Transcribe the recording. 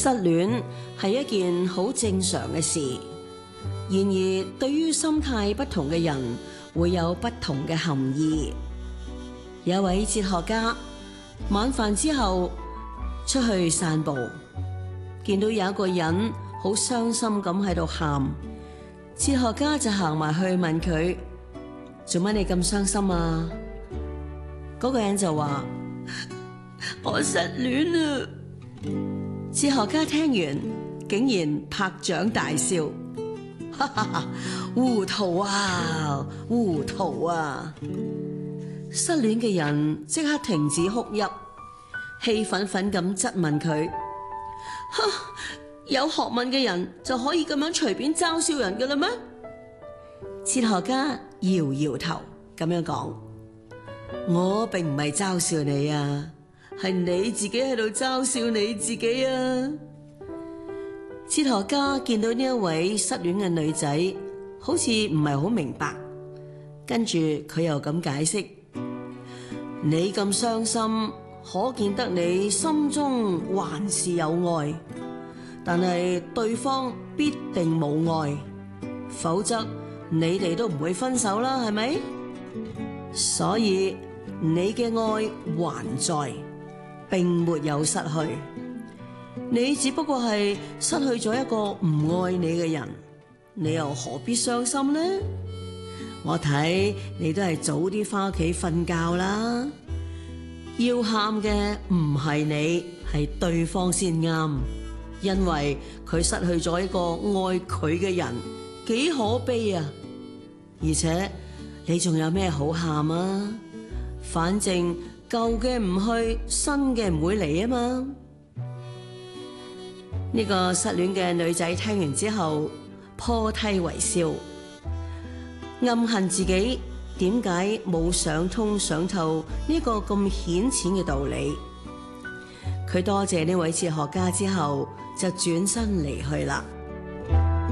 失戀係一件好正常嘅事，然而對於心態不同嘅人會有不同嘅含義。有一位哲學家晚飯之後出去散步，見到有一個人好傷心咁喺度喊，哲學家就行埋去問佢：做乜你咁傷心啊？嗰個人就話：我失戀啦！哲學家聽完竟然拍掌大笑，哈哈哈！糊塗啊，糊塗啊！失戀嘅人即刻停止哭泣，氣憤憤咁質問佢：有學問嘅人就可以咁樣隨便嘲笑人㗎啦咩？哲學家搖搖頭咁樣講：我並唔係嘲笑你啊，係你自己喺度嘲笑你自己啊！哲學家見到呢一位失戀嘅女仔好似唔係好明白，跟住佢又咁解釋：你咁傷心，可見得你心中還是有愛，但係對方必定冇愛，否則你哋都唔會分手啦，係咪？所以你嘅愛還在，並沒有失去，你只不過係失去咗一個唔愛你嘅人，你又何必傷心呢？我睇你都係早啲返屋企瞓覺啦。要喊嘅唔係你，係對方先啱，因為佢失去咗一個愛佢嘅人，幾可悲啊！而且你仲有咩好喊啊？反正舊嘅唔去，新嘅唔會嚟啊嘛！呢個失戀嘅女仔聽完之後破涕為笑，暗恨自己點解冇想通想透呢個咁顯淺嘅道理。佢多謝呢位哲學家之後就轉身離去啦。